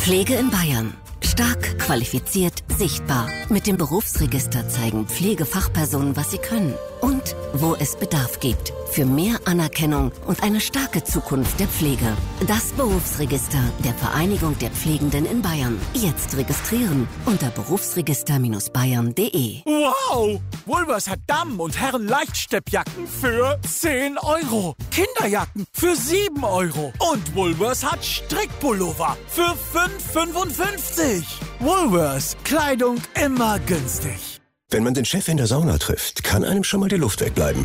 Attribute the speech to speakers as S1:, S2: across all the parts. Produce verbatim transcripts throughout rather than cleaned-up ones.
S1: Pflege in Bayern. Stark, qualifiziert, sichtbar. Mit dem Berufsregister zeigen Pflegefachpersonen, was sie können und wo es Bedarf gibt. Für mehr Anerkennung und eine starke Zukunft der Pflege. Das Berufsregister der Vereinigung der Pflegenden in Bayern. Jetzt registrieren unter berufsregister Bindestrich bayern punkt de.
S2: Wow! Woolworths hat Damen- und Herren-Leichtsteppjacken für zehn Euro. Kinderjacken für sieben Euro. Und Woolworths hat Strickpullover für fünf Euro fünfundfünfzig. Woolworths. Kleidung immer günstig.
S3: Wenn man den Chef in der Sauna trifft, kann einem schon mal die Luft wegbleiben.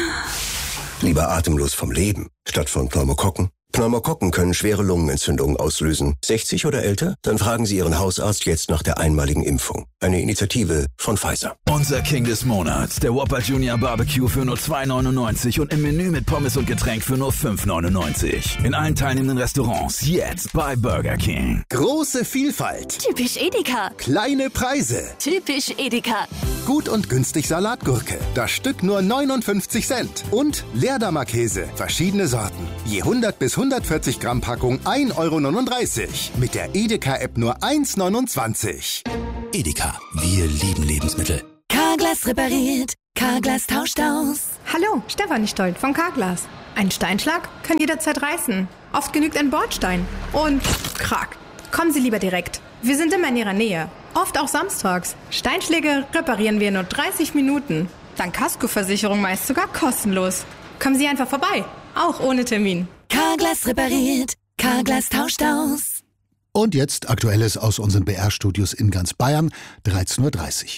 S3: Lieber atemlos vom Leben, statt von Pneumokokken. Pneumokokken können schwere Lungenentzündungen auslösen. sechzig oder älter? Dann fragen Sie Ihren Hausarzt jetzt nach der einmaligen Impfung. Eine Initiative von Pfizer.
S4: Unser King des Monats, der Whopper Junior Barbecue für nur zwei neunundneunzig und im Menü mit Pommes und Getränk für nur fünf neunundneunzig. In allen teilnehmenden Restaurants, jetzt bei Burger King.
S5: Große Vielfalt.
S6: Typisch Edeka.
S5: Kleine Preise.
S6: Typisch Edeka.
S5: Gut und günstig Salatgurke. Das Stück nur neunundfünfzig Cent. Und Leerdammer Käse. Verschiedene Sorten. Je hundert bis hundertvierzig Gramm Packung ein Euro neununddreißig. Mit der Edeka-App nur eins neunundzwanzig.
S7: Edeka, wir lieben Lebensmittel.
S6: Carglass repariert. Carglass tauscht aus.
S8: Hallo, Stefanie Stolt von Carglass. Ein Steinschlag kann jederzeit reißen. Oft genügt ein Bordstein. Und krack. Kommen Sie lieber direkt. Wir sind immer in Ihrer Nähe. Oft auch samstags. Steinschläge reparieren wir in nur dreißig Minuten. Dank Kaskoversicherung meist sogar kostenlos. Kommen Sie einfach vorbei. Auch ohne Termin.
S6: Carglass repariert. Carglass tauscht aus.
S9: Und jetzt Aktuelles aus unseren B R-Studios in ganz Bayern, dreizehn Uhr dreißig.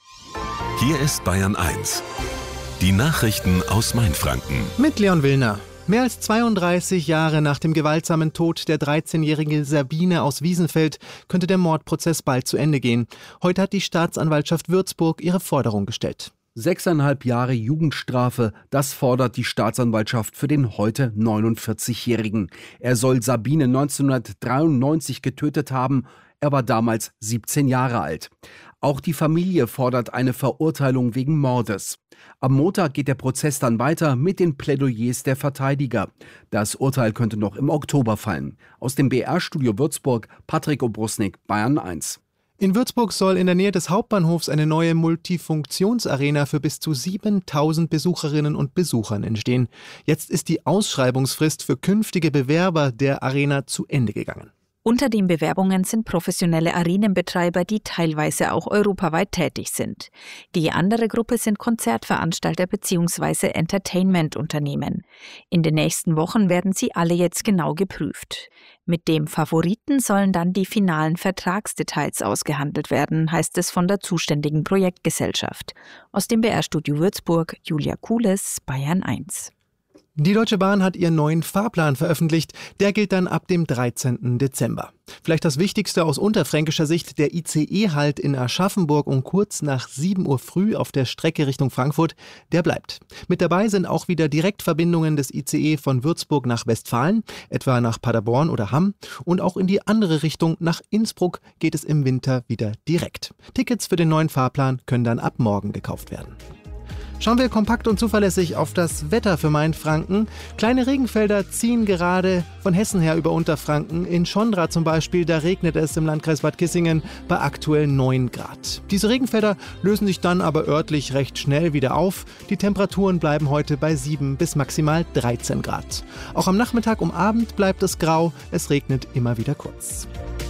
S10: Hier ist Bayern eins. Die Nachrichten aus Mainfranken.
S11: Mit Leon Willner. Mehr als zweiunddreißig Jahre nach dem gewaltsamen Tod der dreizehnjährigen Sabine aus Wiesenfeld könnte der Mordprozess bald zu Ende gehen. Heute hat die Staatsanwaltschaft Würzburg ihre Forderung gestellt.
S12: Sechseinhalb Jahre Jugendstrafe, das fordert die Staatsanwaltschaft für den heute neunundvierzigjährigen. Er soll Sabine neunzehnhundertdreiundneunzig getötet haben. Er war damals siebzehn Jahre alt. Auch die Familie fordert eine Verurteilung wegen Mordes. Am Montag geht der Prozess dann weiter mit den Plädoyers der Verteidiger. Das Urteil könnte noch im Oktober fallen. Aus dem B R-Studio Würzburg, Patrick Obrusnik, Bayern eins.
S11: In Würzburg soll in der Nähe des Hauptbahnhofs eine neue Multifunktionsarena für bis zu siebentausend Besucherinnen und Besuchern entstehen. Jetzt ist die Ausschreibungsfrist für künftige Bewerber der Arena zu Ende gegangen.
S13: Unter den Bewerbungen sind professionelle Arenenbetreiber, die teilweise auch europaweit tätig sind. Die andere Gruppe sind Konzertveranstalter bzw. Entertainment-Unternehmen. In den nächsten Wochen werden sie alle jetzt genau geprüft. Mit dem Favoriten sollen dann die finalen Vertragsdetails ausgehandelt werden, heißt es von der zuständigen Projektgesellschaft. Aus dem B R-Studio Würzburg, Julia Kules, Bayern eins.
S11: Die Deutsche Bahn hat ihren neuen Fahrplan veröffentlicht. Der gilt dann ab dem dreizehnten Dezember. Vielleicht das Wichtigste aus unterfränkischer Sicht: der I C E-Halt in Aschaffenburg um kurz nach sieben Uhr früh auf der Strecke Richtung Frankfurt, der bleibt. Mit dabei sind auch wieder Direktverbindungen des I C E von Würzburg nach Westfalen, etwa nach Paderborn oder Hamm. Und auch in die andere Richtung, nach Innsbruck, geht es im Winter wieder direkt. Tickets für den neuen Fahrplan können dann ab morgen gekauft werden. Schauen wir kompakt und zuverlässig auf das Wetter für Mainfranken. Kleine Regenfelder ziehen gerade von Hessen her über Unterfranken. In Schondra zum Beispiel, da regnet es im Landkreis Bad Kissingen bei aktuell neun Grad. Diese Regenfelder lösen sich dann aber örtlich recht schnell wieder auf. Die Temperaturen bleiben heute bei sieben bis maximal dreizehn Grad. Auch am Nachmittag um Abend bleibt es grau. Es regnet immer wieder kurz.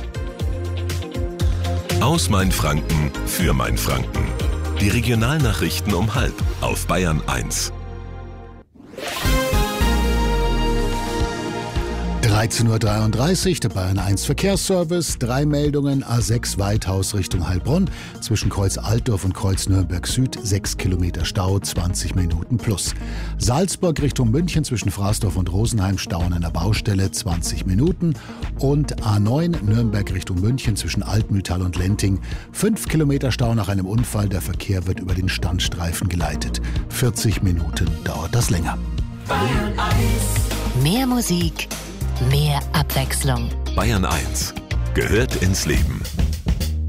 S10: Aus Mainfranken für Mainfranken. Die Regionalnachrichten um halb auf Bayern eins.
S9: dreizehn Uhr dreiunddreißig, der Bayern eins Verkehrsservice. Drei Meldungen: A sechs Weithaus Richtung Heilbronn. Zwischen Kreuz Altdorf und Kreuz Nürnberg Süd sechs Kilometer Stau, zwanzig Minuten plus. Salzburg Richtung München zwischen Fraßdorf und Rosenheim Stau an einer Baustelle, zwanzig Minuten. Und A neun Nürnberg Richtung München zwischen Altmühltal und Lenting fünf Kilometer Stau nach einem Unfall. Der Verkehr wird über den Standstreifen geleitet. vierzig Minuten dauert das länger.
S1: Bayern eins. Mehr Musik, mehr Abwechslung.
S10: Bayern eins gehört ins Leben.